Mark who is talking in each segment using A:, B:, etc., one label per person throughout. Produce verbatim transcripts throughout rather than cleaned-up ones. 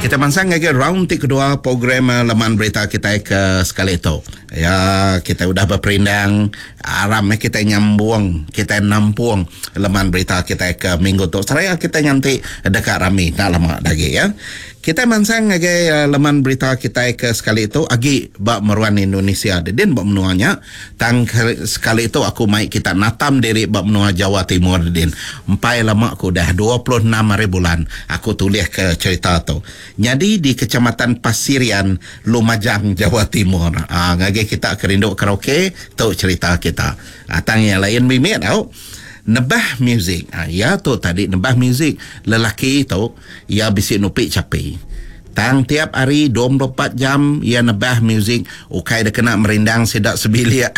A: kita mansang lagi round kedua program uh, laman berita kita ke sekali itu. Ya, kita udah berperindang aram kita nyambung, kita nampung laman berita kita ke minggu tu. Seraya kita nyanti dekat rami tak lama lagi ya. Kita mansang lagi uh, laman berita kita ke sekali itu agi bak meruan Indonesia den bak menuanya tang sekali itu aku mai kita natam diri bak menua Jawa Timur den. Empai lama aku dah dua puluh enam hari bulan aku tulis ke cerita tu. Jadi di Kecamatan Pasirian, Lumajang, Jawa Timur. Ah ngage kita kerinduk karaoke tu cerita kita. Atang yang lain bimit tau. Nebah music. Ah ya tu tadi nebah music. Lelaki tu ia bisi nupik capi. Tang tiap hari dua puluh empat jam ia nebah music. Ukai dia kena merindang sedak sebilik.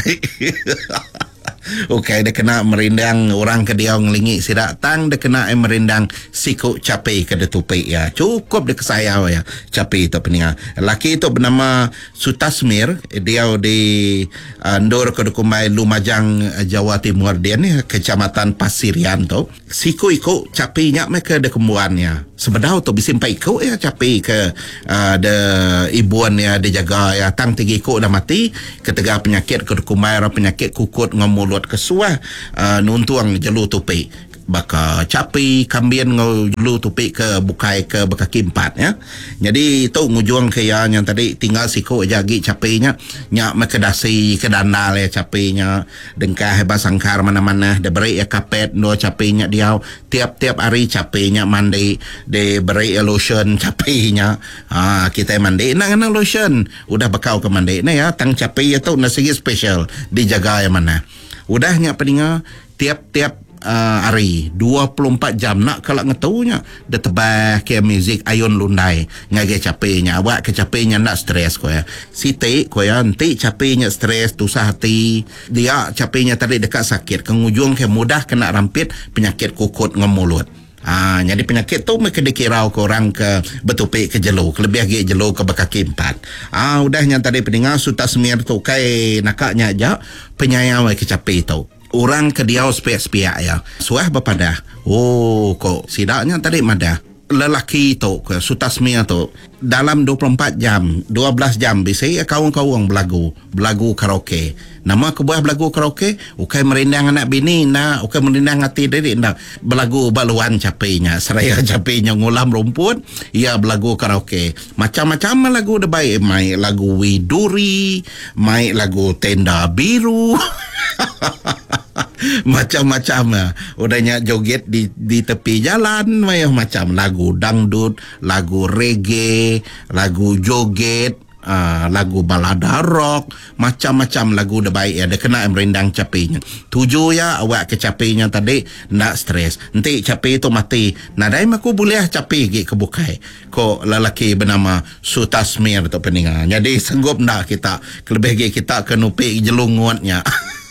A: Okey, dia kena merindang orang ke dia ngelingi sidak tang dia kena eh, merindang sikuk capi ke dia tupi ya. Cukup dia kesayau ya capi itu peninga. Laki itu bernama Sutasmir, dia di uh, Ndur ke Dukumai Lumajang Jawa Timur dia ni Kecamatan Pasirian tu. Siku ikut capi nyak mereka ada kembuannya. Sebedau tu bisimpai ikut ya capi ke uh, de ibuan ya dia jaga ya tang tiga ikut dah mati ketega penyakit ke Dukumai penyakit kukut ngomulut kesuah uh, nuntuang jelu tupi baka capi kambien ngau jelu tupi ke bukai ke bekaki empat ya. Jadi itu ngujung ke yang, yang tadi tinggal siku aja gi capinya nyak mekedasi ke dandal ya capinya dengkah hebas sangkar mana-mana de beri ya kapet no capinya dia tiap-tiap hari capinya mandi de beri ya lotion capinya. Ha kita mandi nang nang lotion udah bakau ke mandi na ya tang capi itu nasi special dijaga ya mana. Udahnya peninga tiap-tiap uh, hari dua puluh empat jam nak kalau ngetaunya dia tebah ke muzik ayun lundai ngage capeknya awak ke capeknya nak stres ko ya siti ko ya nanti capeknya stres tusah hati dia capeknya tadi dekat sakit kengujung ke mudah kena rampit penyakit kukut ngemulut. Ah, jadi penyakit tu mereka dikirau ke orang ke betupik ke jelu, lebih lagi jelu ke bekaki empat. Ah, udahnya tadi pendengar Sutasmir tu kai nakaknya aja penyayang ke capi tu. Orang ke dia spiak-spiak ya. Suah berpadah. Oh, kok sidaknya tadi madah. Lelaki tu ke Sutasmir tu dalam dua puluh empat jam, dua belas jam bisa ya kawan-kawan belagu, belagu karaoke. Nama kebuah belagu karaoke, ukai merindang anak bini nak, ukai merindang hati diri nak. Belagu baluan capinya, seraya capinya ngulam rumput, ia belagu karaoke. Macam-macam lagu dah baik, mai lagu Widuri, mai lagu Tenda Biru. Macam-macam lah. Udahnya joget di di tepi jalan macam lagu dangdut, lagu reggae, lagu joget, uh, lagu balada rock, macam-macam lagu dah baik ya. Dia kena merindang capinya. Tujuh ya awak ke capinya tadi nak stres. Nanti capi itu mati. Nadai aku boleh capi gi kebukai. Kok lelaki bernama Sutasmir tu peningan. Jadi sanggup nak kita kelebih gi kita ke nupi jelunguatnya.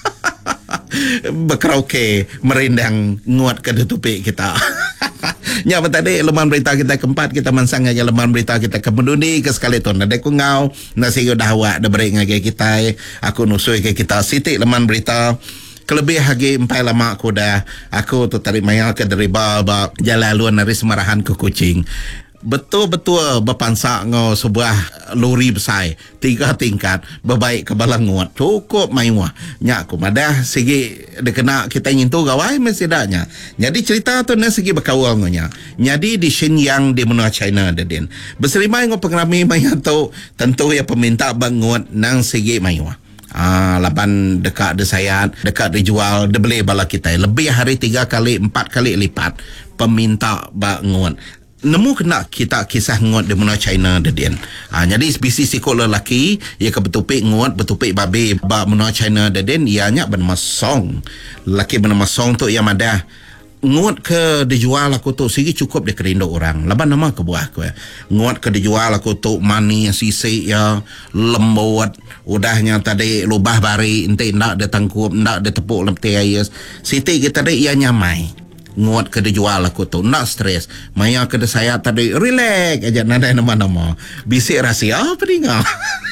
A: Berkaraoke merindang nguat ke tupi kita. Nya apa tadi leman berita kita keempat kita mansang aja leman berita kita ke Menduni ke sekali tu nade ku ngau nasi udah awak dah beri ngage kita aku nusui ke kita siti leman berita kelebih lagi empai lama aku dah aku tu tarik maya ke deriba ba jalan luar dari Semarahan ke Kuching. Betul-betul berpansak ngau sebuah lori besar tiga tingkat berbaik ke Balanguat cukup maiwah nyak aku madah segi dia kena kita ingin tu gawai mesti daknya. Jadi cerita tu nak segi berkawal ngonya. Jadi di Shenyang di benua China dedin berserimai ngau pengrami maya tu tentu ya peminta bangun nang segi maiwah. Ah, lapan dekat desayat, dekat dijual, dia beli bala kita lebih hari tiga kali, empat kali lipat peminta bangun. Nemu kena kita kisah ngot di benua China dedian. Ha, jadi bisi sikok lelaki ia ke betupik ngot betupik babi ba benua China dedian ianya bernama Song. Lelaki bernama Song tu ia madah ngot ke dijual aku tu sigi cukup dia kerindu orang. Laban nama ke buah aku ya. Ngot ke dijual aku tu mani sisi ya lembut udahnya tadi lubah bari ente ndak dia tangkup ndak dia tepuk lemti ayas. Siti kita tadi ia nyamai. Nguat ke dijual aku tu nak stres maya ke saya tadi relax aja nada nama-nama bisik rahsia apa dengar.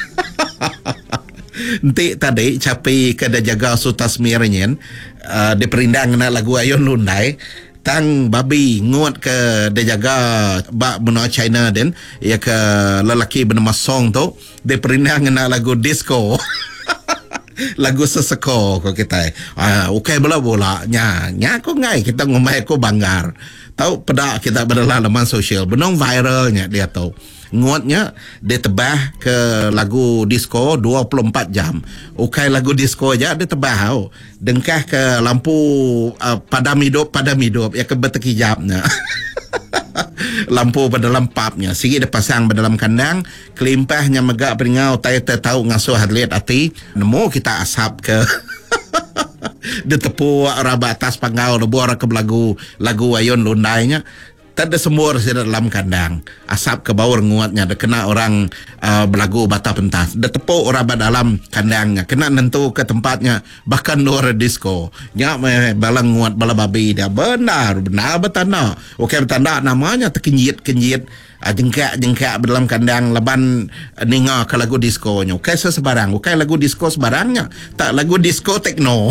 A: Nanti tadi capi ke dia jaga Sutasmirnya uh, di perindang nak lagu ayun lundai tang babi ngut ke dia jaga bak benua China den ya ke lelaki bernama Song tu dia pernah ngena lagu disco. Lagu seseko ko kita. Ah, okay bola bola nya nya ko ngai kita ngomai ko banggar. Tahu pedak kita berdalam laman sosial benong viralnya dia tahu. Nguatnya dia tebah ke lagu disco dua puluh empat jam. Okay lagu disco aja dia tebah tau. Dengkah ke lampu uh, padam hidup padam hidup ya ke bertekijapnya. Lampu berdalam pubnya sigi dia pasang berdalam kandang kelimpahnya megak peringau tay tahu ngasuh atlet ati nemu kita asap ke dia tepu raba atas pangau lebu orang ke lagu lagu ayun lundainya tak ada semur di dalam kandang asap ke bawah nguatnya dia kena orang uh, berlagu bata pentas dia tepuk orang dalam kandangnya kena nentu ke tempatnya bahkan luar disco nya balang nguat bala babi dia benar benar bertanda okey bertanda namanya terkenjit-kenjit uh, jengkak-jengkak dalam kandang leban uh, ninga ke lagu disco nya okey sebarang okey lagu disco sebarangnya tak lagu disco techno.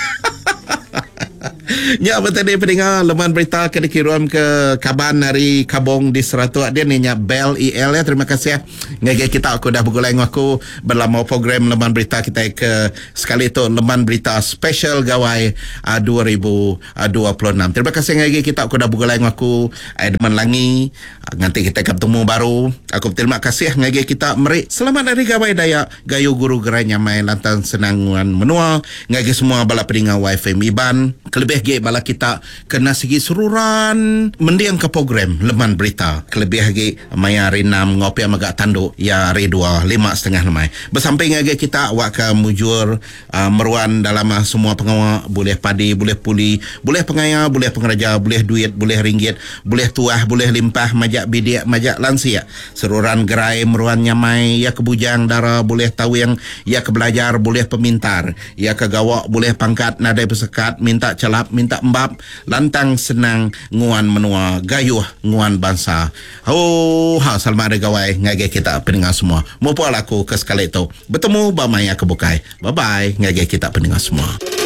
A: Ya betul dia pendengar leman berita kena kirim ke Kaban dari Kabong di Seratu dia ni nya Bel E L ya terima kasih ya ngagi kita aku dah bergulai aku berlama program leman berita kita ke sekali itu leman berita special gawai uh, dua ribu dua puluh enam terima kasih ngagi kita aku dah bergulai aku Edman Langi uh, nanti kita ketemu baru aku terima kasih ngagi kita meri selamat dari gawai daya gayu guru gerai nyamai lantan senangan menua ngagi semua bala pendengar wifi Miban kelebih ge bala kita kena segi seruran mendiang ke program leman berita kelebih lagi maya rinam ngopi amagak tanduk ya re dua lima setengah lemai bersamping lagi kita awak ke mujur uh, meruan dalam uh, semua pengawal boleh padi boleh puli boleh pengaya boleh pengeraja boleh duit boleh ringgit boleh tuah boleh limpah majak bidik majak lansia seruran gerai meruan nyamai ya kebujang dara boleh tahu yang ya ke belajar boleh pemintar ya ke gawak boleh pangkat nadai pesekat minta celap minta embap lantang senang nguan menua gayuh nguan bangsa. Oh ha salma ada gawai ngage kita pendengar semua mopo laku ke sekali itu bertemu bamaya kebukai bye bye ngage kita pendengar semua.